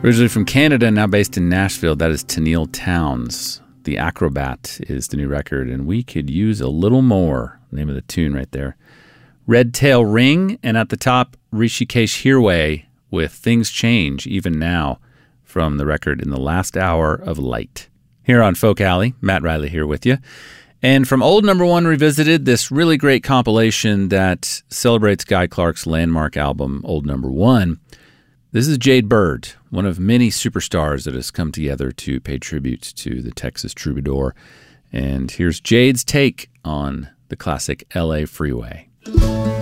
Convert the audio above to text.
Originally from Canada, now based in Nashville, that is Tennille Townes. The Acrobat is the new record, and we could use a little more. Name of the tune right there. Red Tail Ring, and at the top, Rishikesh Hirway with Things Change Even Now from the record In the Last Hour of Light. Here on Folk Alley, Matt Riley here with you. And from Old Number One Revisited, this really great compilation that celebrates Guy Clark's landmark album, Old Number One. This is Jade Bird, one of many superstars that has come together to pay tribute to the Texas troubadour. And here's Jade's take on the classic LA Freeway.